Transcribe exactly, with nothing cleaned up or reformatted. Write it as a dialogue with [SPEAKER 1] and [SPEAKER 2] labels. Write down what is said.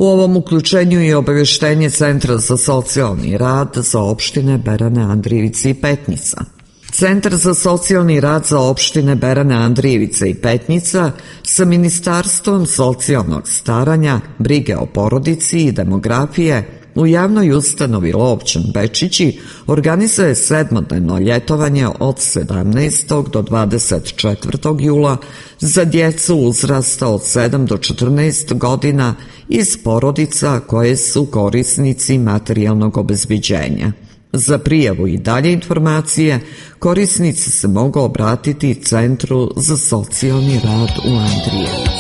[SPEAKER 1] U ovom uključenju je obavještenje Centra za socijalni rad za opštine Berane, Andrijevice i Petnica. Centar za socijalni rad za opštine Berane, Andrijevice i Petnica sa Ministarstvom socijalnog staranja, brige o porodici i demografije u javnoj ustanovi Lovćen Bečići organizuje sedmodnevno ljetovanje od sedamnaestog do dvadeset četvrtog jula za djecu uzrasta od sedam do četrnaest godina iz porodica koje su korisnici materijalnog obezbeđenja. Za prijavu i dalje informacije korisnici se mogu obratiti Centru za socijalni rad u Andrijevici.